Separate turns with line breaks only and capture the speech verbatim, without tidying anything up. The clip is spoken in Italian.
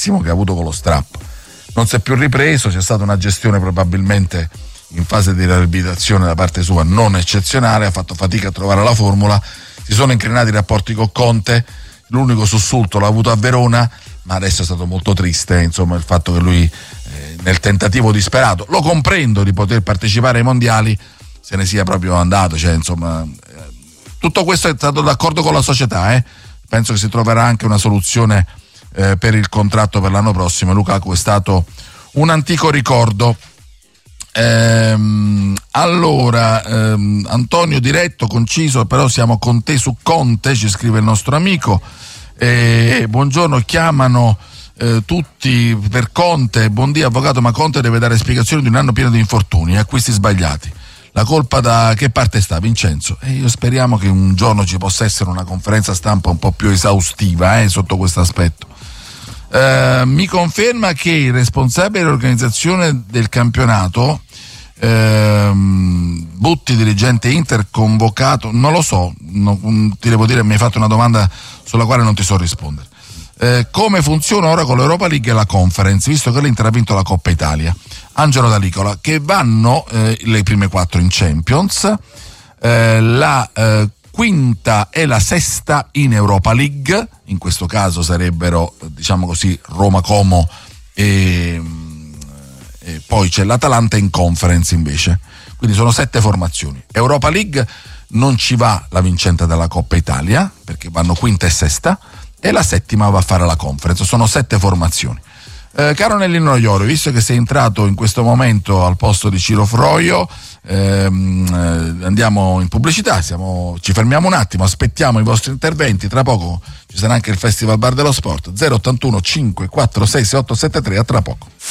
fortissimo che ha avuto con lo strappo. Non si è più ripreso, c'è stata una gestione probabilmente in fase di riabilitazione da parte sua non eccezionale, ha fatto fatica a trovare la formula, si sono incrinati i rapporti con Conte, l'unico sussulto l'ha avuto a Verona, ma adesso è stato molto triste, insomma, il fatto che lui eh, nel tentativo disperato, lo comprendo, di poter partecipare ai mondiali, se ne sia proprio andato, cioè insomma eh, tutto questo è stato d'accordo con la società, eh? Penso che si troverà anche una soluzione eh, per il contratto per l'anno prossimo. Lukaku è stato un antico ricordo. Ehm, allora ehm, Antonio, diretto, conciso, però siamo con te su Conte, ci scrive il nostro amico. Eh, buongiorno, chiamano eh, tutti per Conte, buondì avvocato, ma Conte deve dare spiegazioni di un anno pieno di infortuni e acquisti sbagliati. La colpa da che parte sta, Vincenzo? E io speriamo che un giorno ci possa essere una conferenza stampa un po' più esaustiva eh, sotto questo aspetto. Uh, mi conferma che il responsabile dell'organizzazione del campionato uh, Butti, dirigente Inter, convocato, non lo so, no, ti devo dire, mi hai fatto una domanda sulla quale non ti so rispondere. Uh, come funziona ora con l'Europa League e la Conference, visto che l'Inter ha vinto la Coppa Italia? Angelo D'Alicola, che vanno uh, le prime quattro in Champions, uh, la uh, quinta e la sesta in Europa League, in questo caso sarebbero, diciamo così, Roma, Como e, e poi c'è l'Atalanta in Conference invece, quindi sono sette formazioni. Europa League non ci va la vincente della Coppa Italia perché vanno quinta e sesta, e la settima va a fare la Conference, sono sette formazioni. Eh, caro Nellino Iorio, visto che sei entrato in questo momento al posto di Ciro Froio, ehm, eh, andiamo in pubblicità, siamo, ci fermiamo un attimo, aspettiamo i vostri interventi, tra poco ci sarà anche il Festival Bar dello Sport. Zero ottantuno cinque quattro sei sei otto sette tre, a tra poco.